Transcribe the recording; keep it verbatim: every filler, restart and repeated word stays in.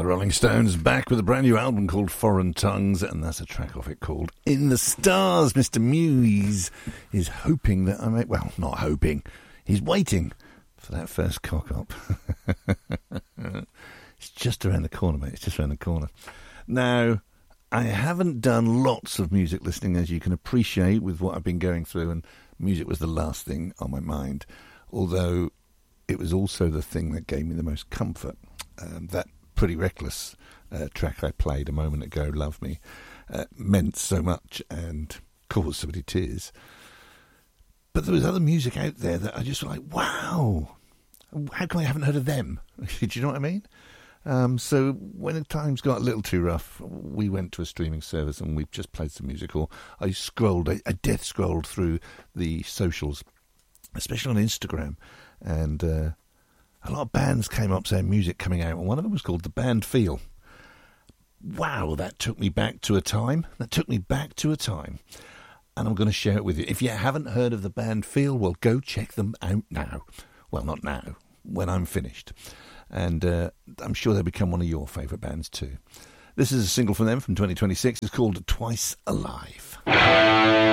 The Rolling Stones back with a brand new album called Foreign Tongues, and that's a track off it called In the Stars. Mister Muse is hoping that I may, well, not hoping, he's waiting for that first cock-up. It's just around the corner, mate, it's just around the corner. Now, I haven't done lots of music listening, as you can appreciate, with what I've been going through, and music was the last thing on my mind, although it was also the thing that gave me the most comfort. Um, that Pretty Reckless uh, track I played a moment ago, Love Me, uh, meant so much and caused so many tears. But there was other music out there that I just was like, wow, how come I haven't heard of them? Do you know what I mean? Um, so when the times got a little too rough, we went to a streaming service and we just played some music. Or I scrolled, I, I death scrolled through the socials, especially on Instagram, and uh, a lot of bands came up saying music coming out, and one of them was called The Band Feel. Wow, that took me back to a time. That took me back to a time. And I'm going to share it with you. If you haven't heard of The Band Feel, well, go check them out now. Well, not now, when I'm finished. And uh, I'm sure they'll become one of your favourite bands too. This is a single from them from twenty twenty-six. It's called Twice Alive.